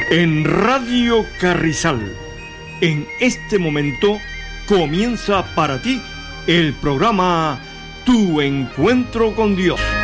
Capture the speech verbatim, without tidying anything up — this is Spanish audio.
En Radio Carrizal, en este momento comienza para ti el programa Tu Encuentro con Dios.